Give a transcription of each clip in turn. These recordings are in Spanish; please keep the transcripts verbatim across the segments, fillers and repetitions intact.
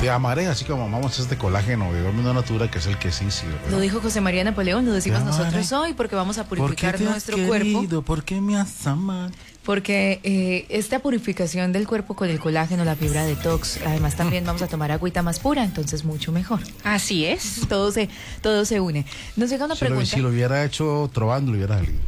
Y amaré, así como amamos este colágeno de Domino Natura, que es el que sí sirve, ¿no? Lo dijo José María Napoleón, lo decimos Te nosotros amaré. hoy porque vamos a ¿Por purificar qué te has nuestro querido? cuerpo. ¿Por qué me has amado? Porque eh, esta purificación del cuerpo con el colágeno, la fibra detox, además también vamos a tomar agüita más pura, entonces mucho mejor. Así es. Todo se, todo se une. Nos llega una Si lo, pregunta. si lo hubiera hecho trovando, lo hubiera salido.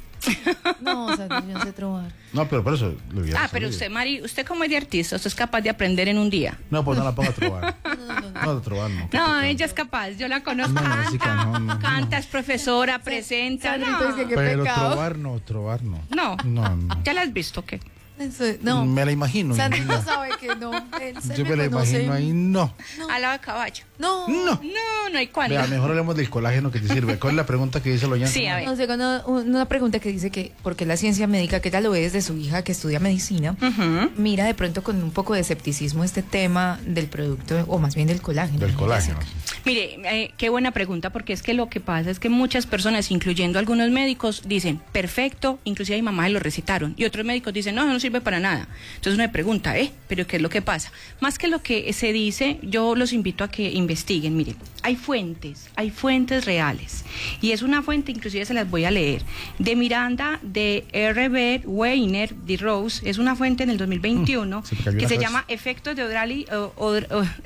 No, o sea, yo no sé trobar. No, pero por eso lo hubiera Ah, pero salido. usted, Mari, usted como es de artista, usted es capaz de aprender en un día. No, pues no la ponga a trobar. No, no, no. No, de trobar no. No, ella es capaz, yo la conozco. No, Canta, música, no, no, canta, es profesora, presenta. Sandrita, No, es que qué Pero pecado. trobar no, trobar no. no. No, no. ¿Ya la has visto o qué? Eso- no. Me la imagino. y Sandrita no. sabe que no. Él se Yo me la conoce. imagino ahí, no. Al lado de caballo. No. No. No, no hay cuándo. Vea, mejor hablemos del colágeno que te sirve. ¿Cuál es la pregunta que dice el oyente? Sí, a ver. Nos llega una, una pregunta que dice que, porque la ciencia médica, que ella lo ve desde su hija que estudia medicina, Ujú. mira de pronto con un poco de escepticismo este tema del producto, o más bien del colágeno. Del ¿no, colágeno. Jessica? Mire, eh, qué buena pregunta, porque es que lo que pasa es que muchas personas, incluyendo algunos médicos, dicen, perfecto, inclusive a mi mamá se lo recetaron, y otros médicos dicen, no, no sirve para nada. Entonces uno me pregunta, ¿eh? ¿Pero qué es lo que pasa? Más que lo que se dice, yo los invito a que investiguen. Miren, hay fuentes, hay fuentes reales, y es una fuente, inclusive se las voy a leer, de Miranda, de R B Weiner, de Rose, es una fuente en el dos mil veintiuno, se me cayó que la se frase. llama Efectos de Odrali, o- o- o-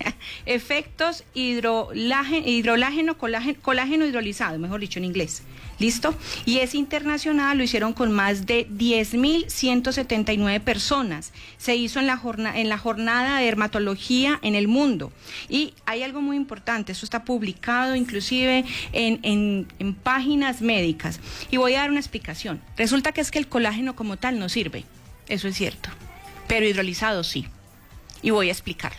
efectos hidrolágeno, hidrolágeno colágeno, colágeno hidrolizado, mejor dicho en inglés. ¿Listo? Y es internacional, lo hicieron con más de diez mil ciento setenta y nueve personas. Se hizo en la, jorna, en la jornada de dermatología en el mundo. Y hay algo muy importante, eso está publicado inclusive en, en, en páginas médicas. Y voy a dar una explicación. Resulta que es que el colágeno como tal no sirve, eso es cierto, pero hidrolizado sí. Y voy a explicarlo.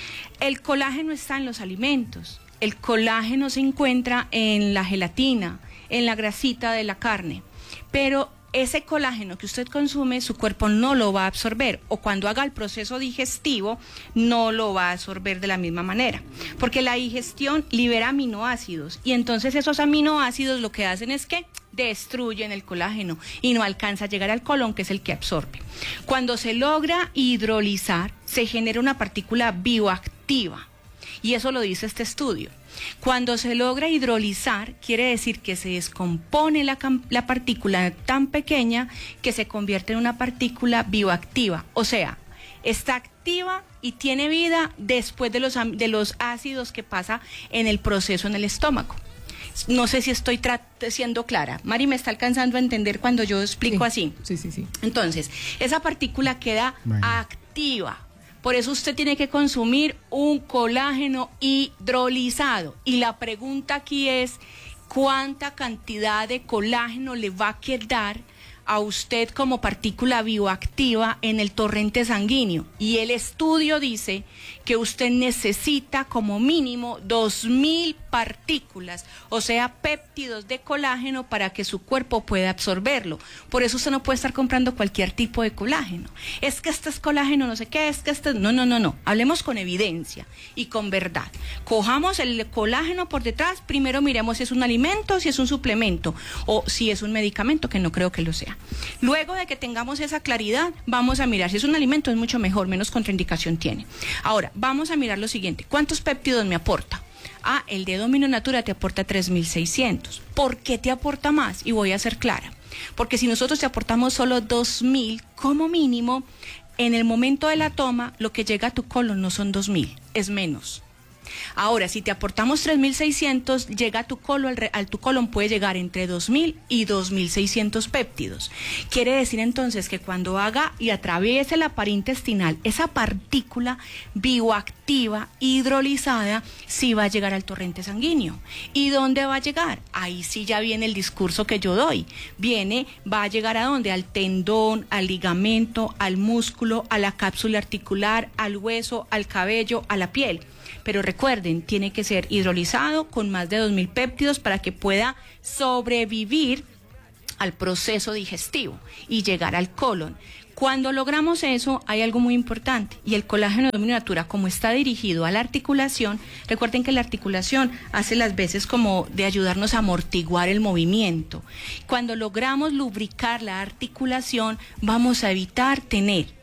El colágeno está en los alimentos, el colágeno se encuentra en la gelatina, en la grasita de la carne, pero ese colágeno que usted consume, su cuerpo no lo va a absorber, o cuando haga el proceso digestivo, no lo va a absorber de la misma manera, porque la digestión libera aminoácidos, y entonces esos aminoácidos lo que hacen es que destruyen el colágeno y no alcanza a llegar al colon, que es el que absorbe. Cuando se logra hidrolizar, se genera una partícula bioactiva, y eso lo dice este estudio. Cuando se logra hidrolizar, quiere decir que se descompone la, la partícula tan pequeña que se convierte en una partícula bioactiva, o sea, está activa y tiene vida después de los, de los ácidos que pasa en el proceso en el estómago. No sé si estoy siendo clara. Mari me está alcanzando a entender cuando yo explico Sí, así. Sí, sí, sí. Entonces, esa partícula queda Bueno. activa. Por eso usted tiene que consumir un colágeno hidrolizado. Y la pregunta aquí es, ¿cuánta cantidad de colágeno le va a quedar a usted como partícula bioactiva en el torrente sanguíneo? Y el estudio dice que usted necesita como mínimo dos mil partículas, o sea, péptidos de colágeno para que su cuerpo pueda absorberlo. Por eso usted no puede estar comprando cualquier tipo de colágeno. Es que este es colágeno, no sé qué, es que este... No, no, no, no. Hablemos con evidencia y con verdad. Cojamos el colágeno por detrás, primero miremos si es un alimento, si es un suplemento o si es un medicamento, que no creo que lo sea. Luego de que tengamos esa claridad, vamos a mirar si es un alimento, es mucho mejor, menos contraindicación tiene. Ahora, vamos a mirar lo siguiente. ¿Cuántos péptidos me aporta? Ah, el de Domino Natura te aporta tres mil seiscientos. ¿Por qué te aporta más? Y voy a ser clara. Porque si nosotros te aportamos solo dos mil como mínimo, en el momento de la toma, lo que llega a tu colon no son dos mil, es menos. Ahora, si te aportamos tres mil seiscientos, llega a tu colon, al, re, al tu colon puede llegar entre dos mil y dos mil seiscientos péptidos. Quiere decir entonces que cuando haga y atraviese la pared intestinal, esa partícula bioactiva hidrolizada sí va a llegar al torrente sanguíneo. ¿Y dónde va a llegar? Ahí sí ya viene el discurso que yo doy. Viene, va a llegar ¿a dónde? Al tendón, al ligamento, al músculo, a la cápsula articular, al hueso, al cabello, a la piel. Pero recuerden, tiene que ser hidrolizado con más de dos mil péptidos para que pueda sobrevivir al proceso digestivo y llegar al colon. Cuando logramos eso, hay algo muy importante, y el colágeno de Domino Natura, como está dirigido a la articulación, recuerden que la articulación hace las veces como de ayudarnos a amortiguar el movimiento. Cuando logramos lubricar la articulación, vamos a evitar tener, ahora,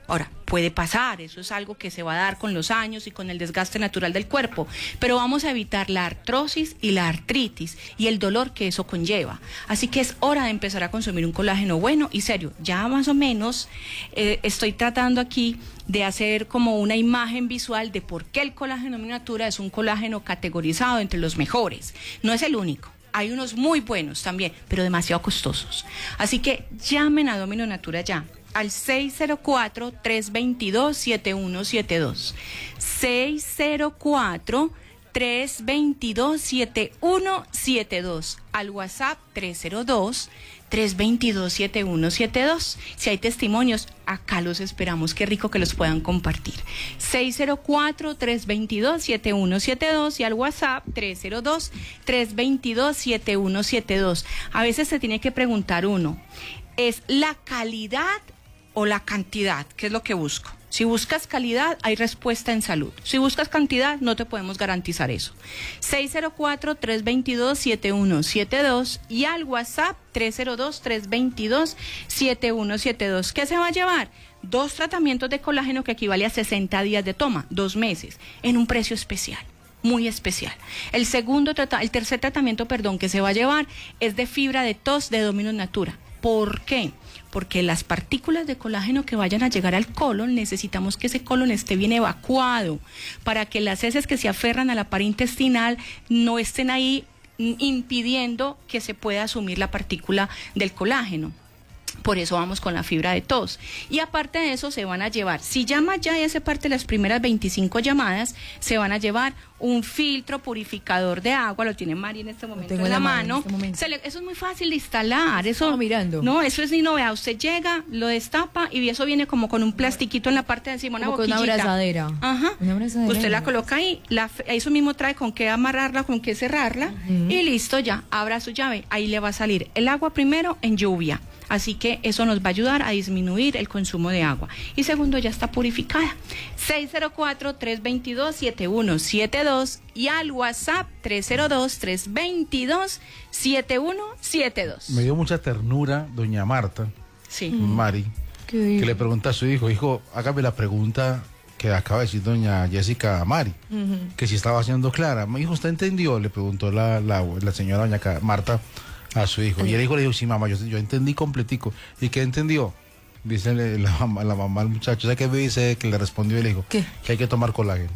puede pasar, eso es algo que se va a dar con los años y con el desgaste natural del cuerpo, pero vamos a evitar la artrosis y la artritis y el dolor que eso conlleva. Así que es hora de empezar a consumir un colágeno bueno y serio. Ya más o menos eh, estoy tratando aquí de hacer como una imagen visual de por qué el colágeno Minonatura es un colágeno categorizado entre los mejores. No es el único. Hay unos muy buenos también, pero demasiado costosos. Así que llamen a Dominonatura ya al seis cero cuatro, tres dos dos, siete uno siete dos. seis cero cuatro, tres dos dos, siete uno siete dos. Al WhatsApp tres cero dos, tres dos dos, siete uno siete dos. Si hay testimonios, acá los esperamos. Qué rico que los puedan compartir. seis cero cuatro, tres dos dos, siete uno siete dos y al WhatsApp tres cero dos, tres dos dos, siete uno siete dos. A veces se tiene que preguntar uno, ¿es la calidad o la cantidad? ¿Qué es lo que busco? Si buscas calidad, hay respuesta en salud. Si buscas cantidad, no te podemos garantizar eso. seis cero cuatro, tres dos dos, siete uno siete dos y al WhatsApp tres cero dos, tres dos dos, siete uno siete dos. ¿Qué se va a llevar? Dos tratamientos de colágeno que equivale a sesenta días de toma, dos meses, en un precio especial. Muy especial. El segundo trata, el tercer tratamiento, perdón, que se va a llevar es de fibra de tos de Dominonatura. ¿Por qué? Porque las partículas de colágeno que vayan a llegar al colon, necesitamos que ese colon esté bien evacuado para que las heces que se aferran a la pared intestinal no estén ahí impidiendo que se pueda asumir la partícula del colágeno. Por eso vamos con la fibra de tos. Y aparte de eso se van a llevar, si llama ya y hace parte de las primeras veinticinco llamadas, se van a llevar un filtro purificador de agua, lo tiene Mari en este momento en la, la mano. mano. En este se le, eso es muy fácil de instalar. Eso, Estaba mirando. No, eso es ni novedad. Usted llega, lo destapa y eso viene como con un plastiquito en la parte de encima, una como boquillita. Con una abrazadera. Ajá. Una abrazadera. Usted la coloca ahí, la, eso mismo trae con qué amarrarla, con qué cerrarla uh-huh. y listo ya, abra su llave. Ahí le va a salir el agua primero en lluvia. Así que eso nos va a ayudar a disminuir el consumo de agua. Y segundo, ya está purificada. seis cero cuatro, tres dos dos, siete uno siete dos y al WhatsApp tres cero dos, tres dos dos, siete uno siete dos. Me dio mucha ternura doña Marta, sí. Mari, que le pregunta a su hijo, hijo, hágame la pregunta que acaba de decir doña Jessica a Mari, uh-huh. que si estaba siendo clara. Mi hijo, ¿usted entendió? Le preguntó la, la, la señora doña Marta a su hijo. Y el hijo le dijo, sí, mamá, yo, yo entendí completico. ¿Y qué entendió? Dice la mamá, la mamá al muchacho. ¿Sabe qué me dice? Que le respondió y le dijo, ¿qué? Que hay que tomar colágeno.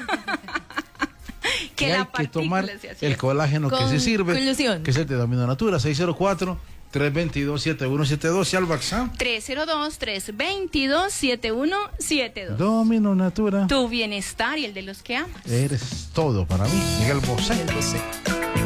que, que hay que tomar el colágeno Con, que se sirve, conclusión. Que es el de Dominonatura. Seis cero cuatro, tres dos dos, siete uno siete dos y al WhatsApp tres cero dos, tres dos dos, siete uno siete dos. Dominonatura. Tu bienestar y el de los que amas. Eres todo para mí. Miguel Bosé.